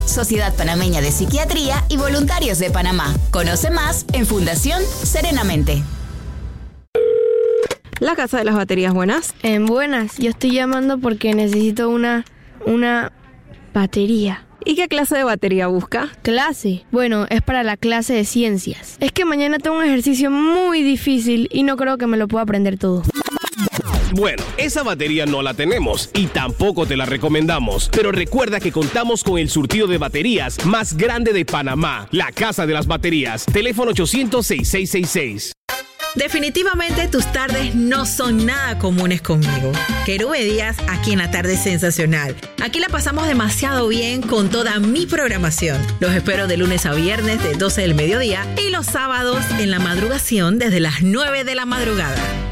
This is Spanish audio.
Sociedad Panameña de Psiquiatría y Voluntarios de Panamá. Conoce más en Fundación Serenamente. La Casa de las Baterías, buenas. Buenas, yo estoy llamando porque necesito una batería. ¿Y qué clase de batería busca? ¿Clase? Bueno, es para la clase de ciencias. Es que mañana tengo un ejercicio muy difícil y no creo que me lo pueda aprender todo. Bueno, esa batería no la tenemos y tampoco te la recomendamos. Pero recuerda que contamos con el surtido de baterías más grande de Panamá. La Casa de las Baterías. Teléfono 800-6666. Definitivamente tus tardes no son nada comunes conmigo. Querube Díaz, aquí en La Tarde Sensacional. Aquí la pasamos demasiado bien con toda mi programación. Los espero de lunes a viernes de 12 del mediodía y los sábados en la madrugación desde las 9 de la madrugada.